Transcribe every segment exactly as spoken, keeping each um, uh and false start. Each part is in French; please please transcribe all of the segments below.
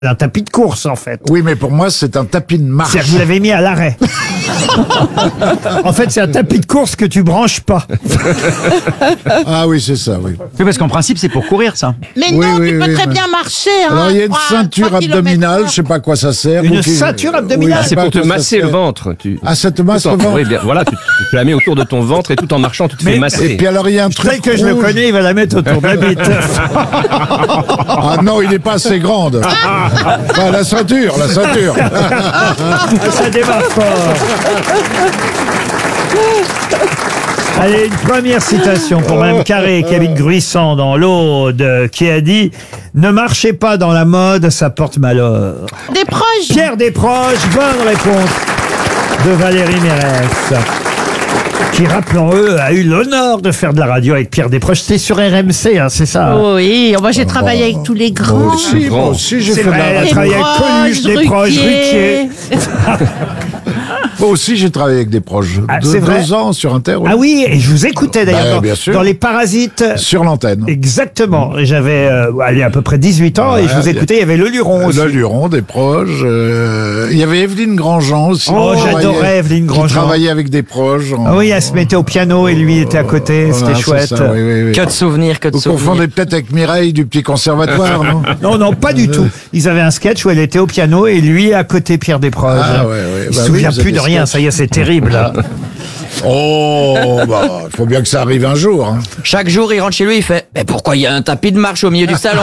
Un tapis de course, en fait. Oui, mais pour moi, c'est un tapis de marche. C'est-à-dire que vous l'avez mis à l'arrêt. En fait, c'est un tapis de course que tu branches pas. Ah oui, c'est ça, oui. Oui, parce qu'en principe, c'est pour courir, ça. Mais Oui, non, oui, tu peux oui, très mais- bien marcher. Hein, Alors, il y a une trois- ceinture trois kilomètres abdominale, heure. je sais pas à quoi ça sert. Une ou qui- ceinture abdominale Oui, je sais C'est pas pour à te quoi ça masser le sert. ventre. Tu... Ah, ça te masse tout le en- ventre. Oui, bien, voilà, tu, tu la mets autour de ton ventre et tout en marchant, tu te Mais- fais Et masser. puis alors, il y a un truc Tel que je le rouge. connais, il va la mettre autour de la bite. Ah non, il n'est pas assez grande. Ah, la ceinture, la ceinture. Ça démarre fort. Allez, une première citation pour Mme Carré, qui habite Gruissant dans l'Aude, qui a dit « Ne marchez pas dans la mode, ça porte malheur Des ». proches. Pierre Desproges, bonne réponse de Valérie Mérès, qui, rappelons-le, a eu l'honneur de faire de la radio avec Pierre Desproges. C'était sur R M C, hein, c'est ça? Oui, moi j'ai travaillé avec tous les grands. Moi aussi, moi aussi, j'ai C'est fait de vrai, elle la a radio. travaillé avec Coluche, Desproges, Ruquier. Moi aussi, j'ai travaillé avec des proches. Ah, Deux, c'est vrai deux ans sur Inter. oui. Ah oui, et je vous écoutais d'ailleurs Bah, dans, bien sûr. dans Les Parasites. Sur l'antenne. Exactement. J'avais euh, allez, à peu près dix-huit ans et je vous Ouais. écoutais, il y avait Le Luron aussi. Le Luron, des proches. euh, Il y avait Evelyne Grandjean aussi. Oh, qui j'adorais travaillait- Evelyne Grandjean. Qui travaillait avec des proches. en- Ah oui, elle se mettait au piano et lui était à côté, Voilà, c'était c'est chouette. ça, oui, oui, oui. Que de souvenirs, que de Vous souvenirs. confondez peut-être avec Mireille du Petit Conservatoire, non? Non, non, pas du tout. Ils avaient un sketch où elle était au piano et lui à côté Pierre Desproges. Ah, ouais, ouais. Il Bah se oui, souvient vous plus avez de des rien, sketchs. ça y est, c'est terrible. Là. Oh, bah, il faut bien que ça arrive un jour. Hein. Chaque jour, il rentre chez lui, il fait « Mais pourquoi il y a un tapis de marche au milieu du salon ?»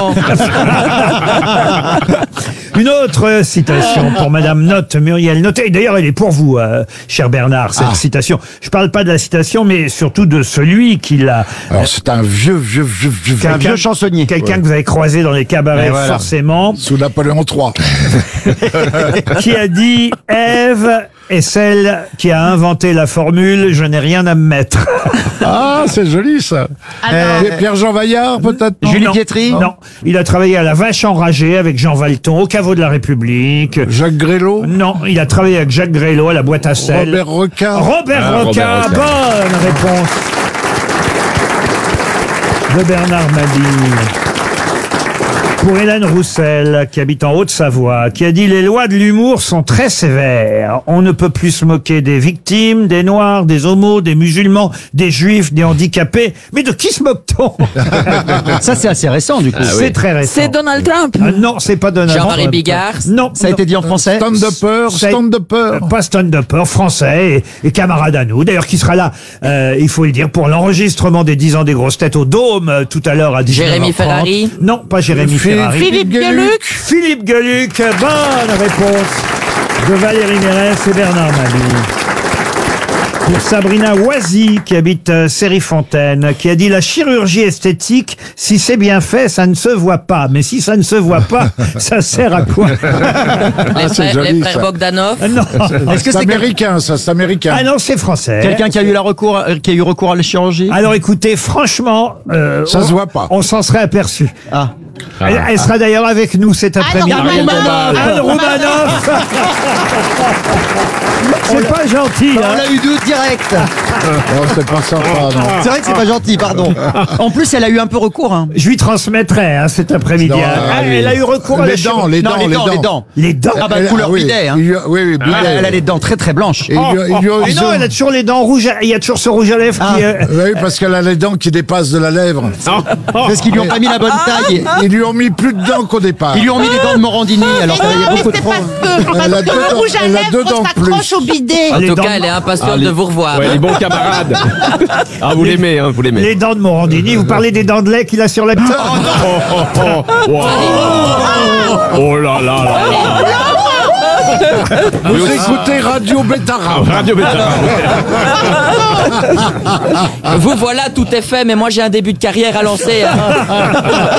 Une autre citation pour Madame Note Muriel Noté. Et d'ailleurs, elle est pour vous, euh, cher Bernard, cette Ah. citation. Je parle pas de la citation, mais surtout de celui qui l'a. Alors, c'est un vieux, vieux, vieux, vieux, C'est un vieux. vieux chansonnier. Quelqu'un que vous avez croisé dans les cabarets, Et voilà. forcément, Sous Napoléon trois. qui a dit « Ève est celle qui a inventé la formule « Je n'ai rien à me mettre Ah, c'est joli, ça. Alors, Et Pierre-Jean Vaillard, peut-être? non Julie Non. Pietri. » Non, il a travaillé à la Vache enragée avec Jean Valton, au caveau de la République. Jacques Grélot? Non, il a travaillé avec Jacques Grélot à la boîte à sel. Robert Roca? Robert Ah, Roca, Robert Roca. bonne réponse de Bernard Mabille. Pour Hélène Roussel, qui habite en Haute-Savoie, qui a dit « Les lois de l'humour sont très sévères. On ne peut plus se moquer des victimes, des noirs, des homos, des musulmans, des juifs, des handicapés. Mais de qui se moque-t-on ?» Ça, c'est assez récent, du coup. C'est très récent. C'est Donald Trump. Ah non, c'est pas Donald Jean-Marie Trump. Bigard. Non. Ça a été dit en français. Stand-upper, Ça- stand-upper. Pas stand-upper, français et, et camarade à nous. D'ailleurs, qui sera là, euh, il faut le dire, pour l'enregistrement des dix ans des grosses têtes au Dôme, euh, tout à l'heure à dix-neuf heures trente. Jérémy Ferrari. Non, pas Jérémy Philippe- Ferrari. Philippe Gueluc. Philippe Gueluc, bonne réponse de Valérie Mérès et Bernard Mabille. Pour Sabrina Oisy, qui habite euh, Série-Fontaine, qui a dit « La chirurgie esthétique, si c'est bien fait, ça ne se voit pas. Mais si ça ne se voit pas, ça sert à quoi ?» Les c'est frères, joli, les frères ça. Bogdanov. Ah, Non. Est-ce que C'est c'est quel- américain, ça, c'est américain. Ah non, c'est français. quelqu'un qui a eu la recours, euh, qui a eu recours à la chirurgie? Alors écoutez, franchement, euh, Ça on, se voit pas. On s'en serait aperçu. Ah. Elle, elle sera d'ailleurs avec nous cet après-midi. Anne Romanoff. Anne Romanoff. C'est pas gentil. On Hein. l'a eu deux direct. Oh, c'est pas sympa, non. C'est vrai que c'est pas gentil, pardon. En plus, elle a eu un peu recours. Hein. Je lui transmettrai hein, cet après-midi. Non, Ah, ah, elle a eu recours à la Les dents, chirurgie. les Non, dents, les dents, les dents. Les dents. Ah bah, Elle- couleur oui. bidet, hein. Il lui a- Oui, oui, bidet. Elle, elle a les dents très très blanches. Et il lui a- il lui a- Oh, ils non, ont- elle a toujours les dents rouges. Il y a toujours ce rouge à lèvres qui. Ah. euh, Oui, parce qu'elle a les dents qui dépassent de la lèvre. Parce qu'ils lui ont pas mis la bonne taille. Ils lui ont mis plus de dents qu'au départ. Ils lui ont mis les dents de Morandini, alors Mais il y a non, beaucoup c'est trop. parce que, parce Elle a que deux le dents- rouge à elle a deux lèvres dents s'accroche plus. au bidet. En Les tout dents- cas, elle est impatiente de vous revoir. Ouais, les bons camarades. Ah, vous l'aimez, hein, vous l'aimez. les dents de Morandini. Vous parlez des dents de lait qu'il a sur la tête. Oh, oh, oh, wow. Oh là là là là. Vous écoutez Radio Bétarab. Radio Bétarab. Vous voilà, tout est fait, mais moi j'ai un début de carrière à lancer. hein.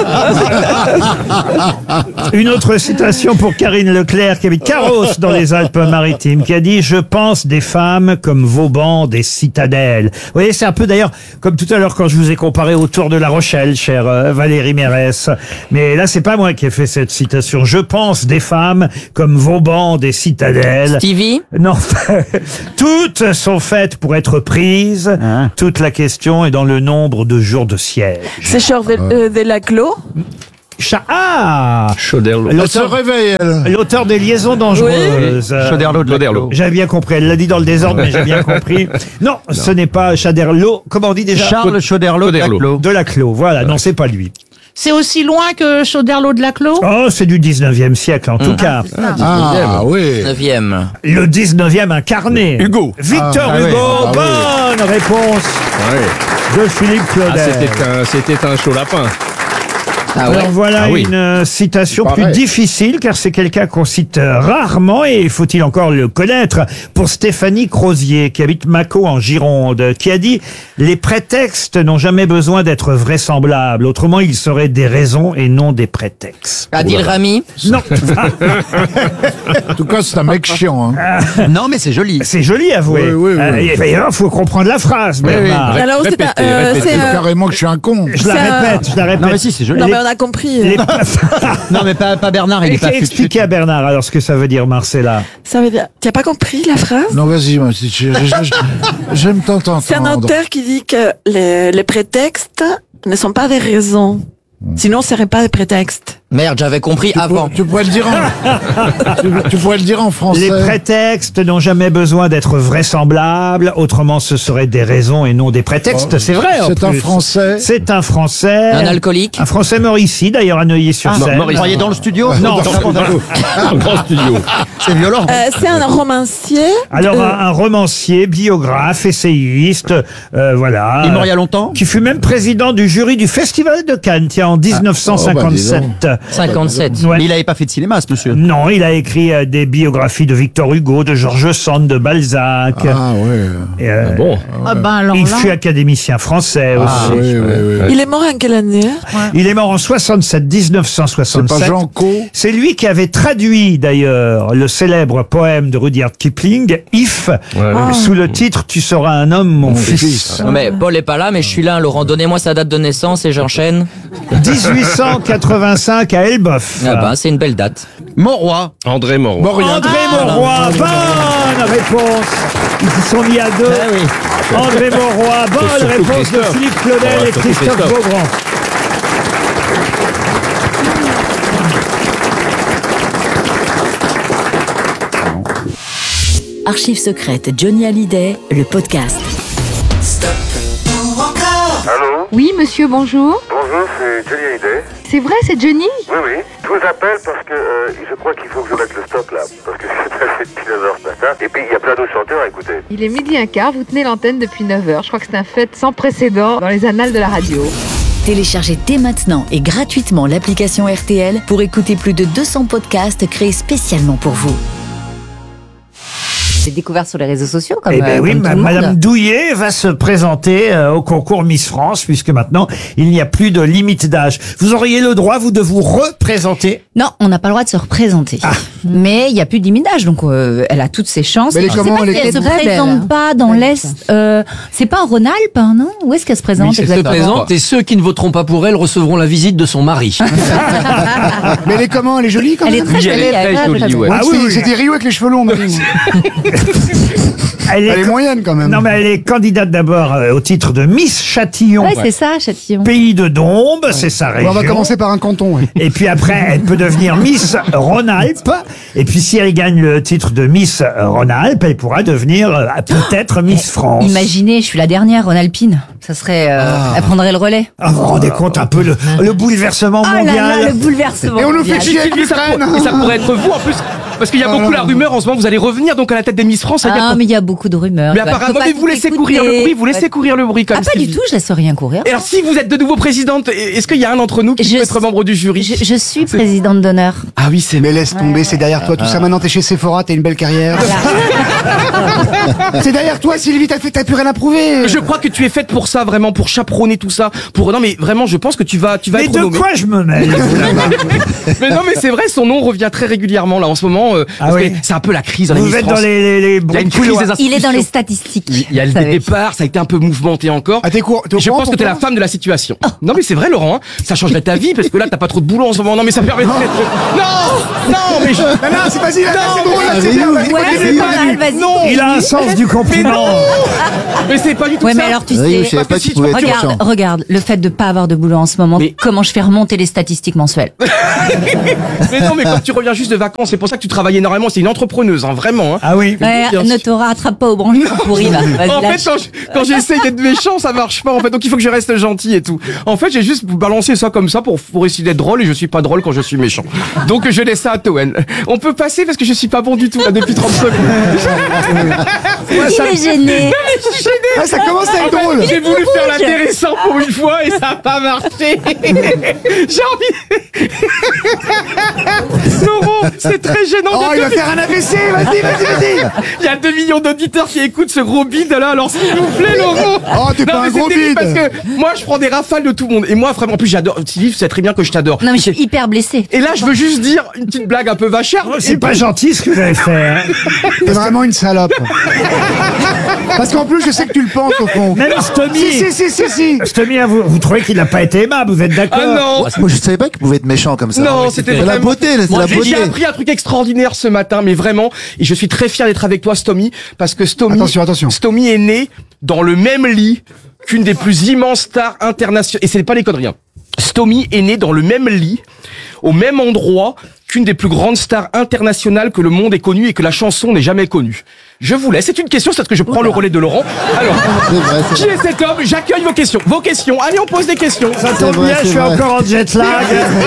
Une autre citation pour Karine Leclerc, qui habite Carros dans les Alpes-Maritimes, qui a dit « Je pense des femmes comme Vauban des citadelles ». Vous voyez, c'est un peu d'ailleurs comme tout à l'heure quand je vous ai comparé au Tour de La Rochelle, chère euh, Valérie Mérès. Mais là, c'est pas moi qui ai fait cette citation. « Je pense des femmes comme Vauban des citadelles ». Stevie. Non, toutes sont faites pour être prises. Ah. Toute la question est dans le nombre de jours de siège. C'est Charles de, euh, de Laclos. Cha- ah Chauderlot. Elle se L'auteur, réveille, elle. l'auteur des Liaisons dangereuses. Euh, Chauderlot de Chauderlot. Laclos. J'avais bien compris, elle l'a dit dans le désordre, mais j'ai bien compris. Non, ce n'est pas Chaderlot. Comment on dit déjà? Charles Chauderlot de Chauderlot. Laclos. De Laclos, voilà, non, c'est pas lui. C'est aussi loin que Chauderlot de Laclos. Oh, c'est du dix-neuvième siècle, en tout cas. Ah, oui. Neuvième. Le dix-neuvième incarné. Hugo. Victor Ah, ah Hugo, oui. Ah, bonne réponse Ouais. de Philippe Ah, Claudel. c'était un, c'était un chaud lapin. Ah ouais. Alors voilà Ah oui. une euh, citation C'est plus pareil. difficile, car c'est quelqu'un qu'on cite euh, rarement, et faut-il encore le connaître, pour Stéphanie Crozier, qui habite Mâcon en Gironde, qui a dit « Les prétextes n'ont jamais besoin d'être vraisemblables, autrement ils seraient des raisons et non des prétextes. Adil Rami. » Non, En tout cas, c'est un mec chiant. Hein. Non, mais c'est joli. c'est joli à avouer. Oui, oui, oui. Euh, il va- il faut comprendre la phrase, Bernard. Ré- Alors, c'est répétez, un- euh, répétez. c'est un- Carrément que je suis un con. Je la C'est un- répète, je la répète. Non, mais si, c'est joli. Non, Les- mais on a compris. Les- Non, mais pas, pas Bernard, il est pas fut-fut. Expliquez à Bernard alors ce que ça veut dire, Marcella. Ça veut dire. Tu n'as pas compris la phrase? Non, vas-y, moi, si je- je- je- j'aime tant t'entendre. C'est un auteur qui dit que les, les prétextes ne sont pas des raisons. Sinon, ce serait pas des prétextes. Merde, j'avais compris Tu avant. pourrais- Tu pourrais le dire en, tu, tu pourrais le dire en français. Les prétextes n'ont jamais besoin d'être vraisemblables, autrement ce seraient des raisons et non des prétextes. Oh, c'est vrai. en C'est un plus. français. C'est un français. Un alcoolique. Un français mort ici, d'ailleurs à Neuilly-sur-Seine. Ah, mort Vous croyez dans le studio? Non, Un grand studio. C'est violent. Euh, c'est un romancier. Alors Euh, un, un romancier, biographe, essayiste, euh, voilà. Il est mort il y a longtemps? Qui fut même président du jury du Festival de Cannes, tiens, en dix-neuf cent cinquante-sept. cinquantasept. Ouais. Mais il avait pas fait de cinéma, ce monsieur. Non, il a écrit euh, des biographies de Victor Hugo, de George Sand, de Balzac. Ah, ouais. Et, euh, Bon. Ah ben alors il là. fut académicien français Ah, aussi. oui, oui, oui. Il est mort en quelle année? Il est mort en soixante-sept, dix-neuf cent C'est pas soixante-sept. Jean Co. C'est lui qui avait traduit d'ailleurs le célèbre poème de Rudyard Kipling, If, Ouais. sous le titre Tu seras un homme, mon, fils. fils. Non mais Paul est pas là, mais je suis là, Laurent. Donnez-moi sa date de naissance et j'enchaîne. dix-huit cent quatre-vingt-cinq à Elbeuf. Ah ben, c'est une belle date. Mauroy. André Moreau. Mauriac. André Mauroy, bonne réponse. Ils se sont mis à deux. Ah oui. André Mauroy, bonne surtout réponse de Christophe. Philippe Claudel Oh, et surtout Christophe Christophe. Beaugrand. Archives secrètes Johnny Hallyday, le podcast. Oui, monsieur, bonjour. Bonjour, c'est Johnny Hallyday. C'est vrai, c'est Johnny? Oui, oui. Je vous appelle parce que euh, je crois qu'il faut que je mette le stop là. Parce que je suis passé depuis neuf heures ce matin. Et puis il y a plein d'autres chanteurs à écouter. Il est midi un quart, vous tenez l'antenne depuis neuf heures. Je crois que c'est un fait sans précédent dans les annales de la radio. Téléchargez dès maintenant et gratuitement l'application R T L pour écouter plus de deux cents podcasts créés spécialement pour vous. J'ai découvert sur les réseaux sociaux comme, Eh ben euh, oui, comme ma- tout le monde. Madame Douillet va se présenter euh, au concours Miss France, puisque maintenant, il n'y a plus de limite d'âge. Vous auriez le droit, vous, de vous représenter. Non, on n'a pas le droit de se représenter. Mais il n'y a plus de limite d'âge, donc euh, elle a toutes ses chances. Mais elle est Je sais comment, pas elle si est elle se très belle. présente pas dans l'Est. Euh, c'est pas en Rhône-Alpes, hein, non? Où est-ce qu'elle se présente Elle se exactement? présente et ceux qui ne voteront pas pour elle recevront la visite de son mari. Mais elle est comment? Elle est jolie quand Elle est même? très Oui, jolie. elle est très elle est jolie, ouais. Ah oui, oui. C'était Rio avec les cheveux longs, Marine. Elle est, Elle est moyenne quand même. non, mais elle est candidate d'abord euh, au titre de Miss Châtillon. Ouais, c'est ça, Châtillon. Pays de Dombes, c'est sa région. On va commencer par un canton. Ouais. Et puis après, elle peut devenir Miss Rhône-Alpes. Et puis si elle gagne le titre de Miss Rhône-Alpes, elle pourra devenir euh, peut-être Miss France. Imaginez, je suis la dernière Rhône-Alpine. Ça serait, euh, elle prendrait le relais. Ah, vous vous rendez compte un peu le, le bouleversement Oh là mondial. là, le bouleversement. Et on nous mondial. fait chier avec Et ça, l'Ukraine. pour- et ça pourrait être vous en plus, parce qu'il y a beaucoup la rumeur en ce moment, vous allez revenir donc à la tête des Miss France. Ah, mais il y a beaucoup de rumeurs. mais Bah, apparemment, faut pas mais vous tout laissez écouter. courir le bruit, vous laissez Ouais. courir le bruit comme Ah, pas du tout, je laisse rien courir. Et alors, si vous êtes de nouveau présidente, est-ce qu'il y a un d'entre nous qui Je peut être membre du jury Je, je suis présidente d'honneur. Ah oui, c'est. Mais laisse tomber, c'est derrière toi tout ça. Maintenant t'es chez Sephora, t'as une belle carrière. C'est derrière toi, Sylvie, t'as fait, t'as plus rien à prouver. Je crois que tu es faite pour ça, vraiment, pour chaperonner tout ça. Pour non, mais vraiment, je pense que tu vas, tu vas Mais être de nommé. quoi je me mêle vous, là-bas Mais non, mais c'est vrai, son nom revient très régulièrement là en ce moment. euh, Ah parce oui. que c'est un peu la crise dans les Vous Miss êtes France. dans les, les, les Il y a une bruits de crise couloir. des Il est dans les institutions. statistiques. Il y a vous le savez. départ, ça a été un peu mouvementé encore. Ah, t'es cour- t'es au Je courant pense que t'es la pourquoi femme de la situation. Non mais c'est vrai Laurent, hein, ça changerait ta vie parce que là t'as pas trop de boulot en ce moment. Non mais ça permet. Non, non mais je... Ah non, c'est vas-y, là, là, c'est bon, là, c'est Ouais, bien. là, c'est vas-y, pas vas-y. mal, vas-y. Non. Il a un sens du compliment. Mais c'est pas du tout Ouais, ça. mais alors tu Oui, je sais, savais pas qu'il pouvait être regarde, touchant. regarde, le fait de pas avoir de boulot en ce moment, Mais- comment je fais remonter les statistiques mensuelles. Mais non, mais quand tu reviens juste de vacances, c'est pour ça que tu travailles énormément. C'est une entrepreneuse, hein, vraiment. Hein. Ah oui. Ouais, bien ne sûr. te rattrape pas au branlu pourri, va. Vas-y, En lâche. fait, quand, je- quand j'essaye d'être méchant, ça marche pas. En fait, donc il faut que je reste gentil et tout. En fait, j'ai juste balancé ça comme ça pour pour essayer d'être drôle et je suis pas drôle quand je suis méchant. Donc je laisse ça à Toen. On peut passer parce que je suis pas bon du tout là depuis trente secondes. Il est gêné. Je suis gêné. Ah, ça commence à être En fait, drôle. J'ai voulu faire l'intéressant pour une fois et ça a pas marché. J'ai envie. Laurent, c'est très gênant. Oh, il va faire un A V C, vas-y, vas-y, vas-y. Il y a deux millions d'auditeurs qui écoutent ce gros bide là, alors s'il vous plaît, Laurent. Oh, t'es Non, pas mais un c'est gros terrible bide. parce que moi, je prends des rafales de tout le monde. Et moi, vraiment, en plus, j'adore. Sylvie, tu sais très bien que je t'adore. Non mais je suis hyper blessée. Et là, je veux juste dire une petite blague un peu vachère. Oh, c'est Et pas puis- gentil ce que vous avez fait. Hein. T'es vraiment une salope. Parce qu'en plus, je sais que tu le penses au fond. Même Stomy. Si, si, si, si, si. Stomy, hein, vous, vous trouvez qu'il n'a pas été aimable, vous êtes d'accord? Ah non. Moi, je savais pas qu'il pouvait être méchant comme ça. Non, c'était C'est la vraiment- beauté, c'est Moi, la j'ai- beauté. J'ai appris un truc extraordinaire ce matin, mais vraiment, et je suis très fier d'être avec toi, Stomy, parce que Stomy, Attention, attention. Stomy est né dans le même lit qu'une des plus immenses stars internationales. Et c'est pas les conneries. Hein. Stomy est né dans le même lit, au même endroit qu'une des plus grandes stars internationales que le monde ait connues et que la chanson n'ait jamais connue. Je vous laisse. C'est une question, c'est parce que je prends le relais de Laurent. Alors, C'est vrai, c'est qui est cet homme? J'accueille vos questions. Vos questions. Allez, on pose des questions. Ça tombe vrai, bien, je c'est suis vrai. encore en jet lag.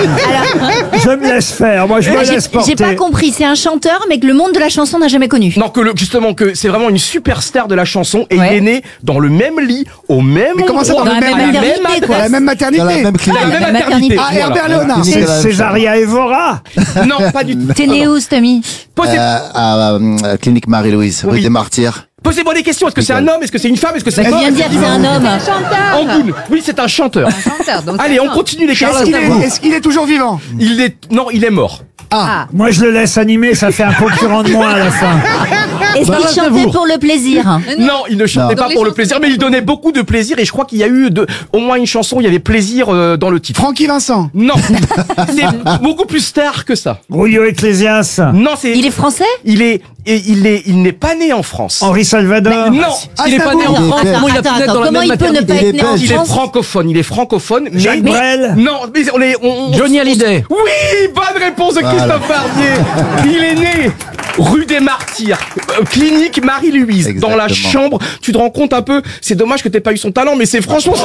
Je me laisse faire, moi je me J'ai laisse porter. j'ai pas compris, c'est un chanteur mais que le monde de la chanson n'a jamais connu. Non, que le, justement, que c'est vraiment une superstar de la chanson et Ouais. il est né dans le même lit, au même Mais comment ça, endroit, dans la même à la maternité, même quoi. Dans la même maternité. Dans la même à clinique. la la même même maternité. maternité. Ah, Voilà. Herbert Léonard. Clinique C'est de la même Césaria Evora. Non, pas du tout. T'es né où, Stomy? Posez, Euh, à euh, clinique Marie-Louise, rue Oui. des Martyrs. posez-moi des questions. Est-ce que c'est un homme? Est-ce que c'est une femme? Est-ce que c'est Bah, un il vient de dire que c'est un homme. Angoune. Oui, c'est un chanteur. Allez, on continue les Est-ce questions. qu'il est, est-ce qu'il est toujours vivant? Il est, non, il est mort. Ah. Moi je le laisse animer, ça fait un concurrent de moi à la fin. Est-ce Bah, qu'il c'est chantait vous. pour le plaisir? Non, il ne chantait Non. pas pour le plaisir, mais il donnait beaucoup de plaisir et je crois qu'il y a eu de, au moins une chanson, il y avait plaisir euh, dans le titre. Francky Vincent. Non, c'est beaucoup plus star que ça. Julio Ecclesias. Non, c'est. Il est français? Il est, et il est, il n'est pas né en France. Henri Salvador. Non, Ah, il est c'est pas à né en vous. France. Il est Attends, Comment il a pu attends, naître attends, dans la comment même il peut ne maternité pas Il être est né en belge. Il est France? francophone, il est francophone, mais Jacques Brel. non, mais on est, on, on- Johnny Hallyday. Oui, bonne réponse de Christophe Barbier. Il est né rue des Martyrs, euh, clinique Marie-Louise, dans la Exactement. chambre. Tu te rends compte un peu, c'est dommage que t'aies pas eu son talent, mais c'est franchement.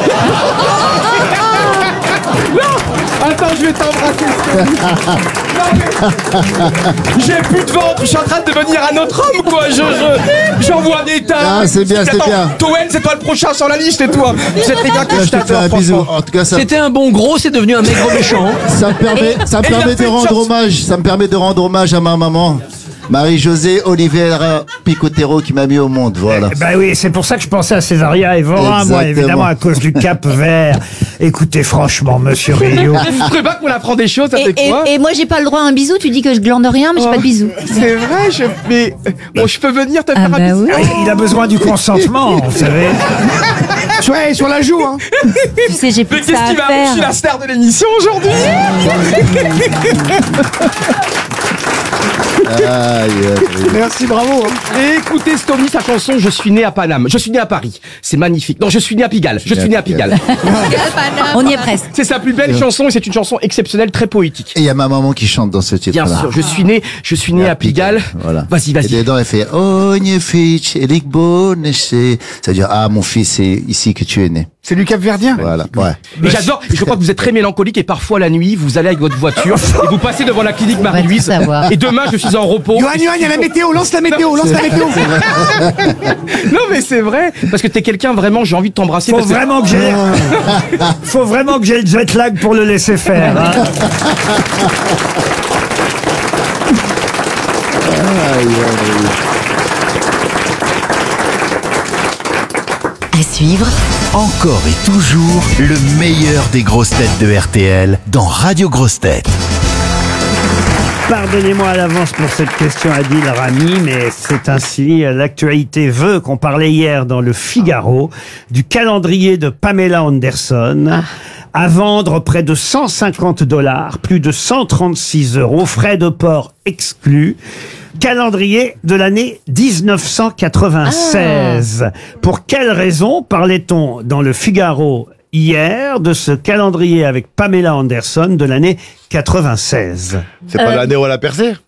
Non, attends, je vais t'embrasser. Non, mais- J'ai plus de ventre, je suis en train de devenir un autre homme, quoi. Je, je, j'envoie des tas. Ah, c'est bien, c'est Attends, bien. Toen, c'est toi le prochain sur la liste, et toi. Tu sais très bien que Là, je je te fais t'adore, un bisou. franchement. En tout cas, ça, C'était un bon gros, c'est devenu un maigre méchant. ça me permet, ça me et il a permet fait de une rendre chance. hommage, ça me permet de rendre hommage à ma maman, Marie-Josée Oliveira Picotero, qui m'a mis au monde, voilà. Bah oui, c'est pour ça que je pensais à Césaria Evora, moi, Exactement. évidemment, à cause du Cap Vert. Écoutez, franchement, monsieur Rio. Je trouvais pas qu'on apprend des choses, ça Et, fait quoi? et- et moi j'ai pas le droit à un bisou, tu dis que je glande rien mais j'ai Oh. pas de bisou. C'est vrai, je, mais, bon, je peux venir te Ah faire bah un bisou? oui. Il a besoin du consentement, vous savez. Ouais, sur la joue, hein. Tu sais, j'ai Mais plus que qu'est-ce ça qui va? à Je suis faire. la star de l'émission aujourd'hui. Aïe, aïe, aïe. Merci, bravo. hein. Et écoutez, Stomy, sa chanson Je suis né à Paname. Je suis né à Paris. C'est magnifique. Non, je suis né à Pigalle. Je suis né à Pigalle. On y est presque. C'est sa plus belle chanson et c'est une chanson exceptionnelle, très poétique. Et il y a ma maman qui chante dans ce titre-là. Bien sûr, je suis né, je suis né à Pigalle. Voilà. Vas-y, Et vas-y. dedans, elle fait Oh, nye fitch, elik bonneché. Ça veut dire Ah, mon fils, c'est ici que tu es né. C'est du Cap-Verdien. Voilà, ouais. Mais j'adore, et je crois que vous êtes très mélancolique et parfois la nuit, vous allez avec votre voiture et vous passez devant la clinique Marie-Louise. tout savoir. Et demain, je suis en repos. Johan, Johan, il y a la météo, lance la météo, lance la météo. Non, mais c'est vrai, parce que t'es quelqu'un vraiment, j'ai envie de t'embrasser. Faut parce que- vraiment que j'ai, faut vraiment que j'ai le jet lag pour le laisser faire. hein. Aïe, aïe, aïe. À suivre, Encore et toujours le meilleur des grosses têtes de R T L dans Radio Grosses Têtes. Pardonnez-moi à l'avance pour cette question, Adil Rami, mais c'est ainsi. L'actualité veut qu'on parlait hier dans le Figaro du calendrier de Pamela Anderson. À vendre près de cent cinquante dollars, plus de cent trente-six euros, frais de port exclus. calendrier de l'année dix-neuf cent quatre-vingt-seize. Ah. Pour quelle raison parlait-on dans le Figaro hier de ce calendrier avec Pamela Anderson de l'année quatre-vingt-seize? C'est pas Euh, l'année où elle a percé?